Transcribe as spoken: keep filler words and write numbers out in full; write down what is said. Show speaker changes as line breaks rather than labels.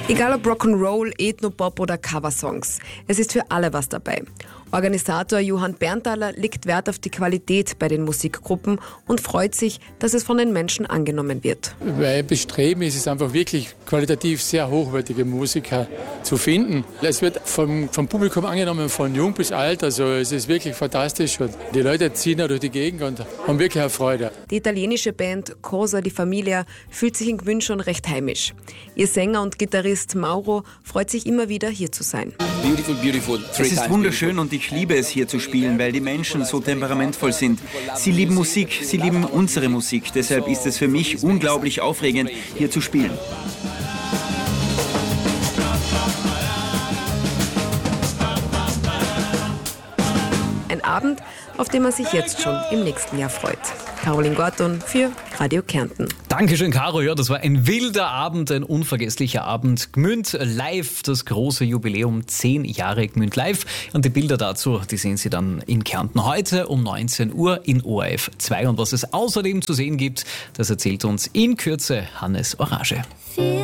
Egal ob Rock'n'Roll, Ethno-Pop oder Coversongs, es ist für alle was dabei. Organisator Johann Berntaler legt Wert auf die Qualität bei den Musikgruppen und freut sich, dass es von den Menschen angenommen wird.
Mein Bestreben ist es einfach wirklich qualitativ sehr hochwertige Musiker zu finden. Es wird vom, vom Publikum angenommen, von jung bis alt, also es ist wirklich fantastisch und die Leute ziehen da durch die Gegend und haben wirklich eine Freude.
Die italienische Band Cosa di Famiglia fühlt sich in Gmünd schon recht heimisch. Ihr Sänger und Gitarrist Mauro freut sich immer wieder, hier zu sein.
Beautiful, beautiful. Es ist wunderschön und ich liebe es, hier zu spielen, weil die Menschen so temperamentvoll sind. Sie lieben Musik, sie lieben unsere Musik. Deshalb ist es für mich unglaublich aufregend, hier zu spielen.
Ein Abend, auf den man sich jetzt schon im nächsten Jahr freut. Caroline Gorton für Radio Kärnten.
Dankeschön, Caro. Ja, das war ein wilder Abend, ein unvergesslicher Abend. Gmünd live, das große Jubiläum, zehn Jahre Gmünd live. Und die Bilder dazu, die sehen Sie dann in Kärnten heute um neunzehn Uhr in O R F zwei. Und was es außerdem zu sehen gibt, das erzählt uns in Kürze Hannes Orage.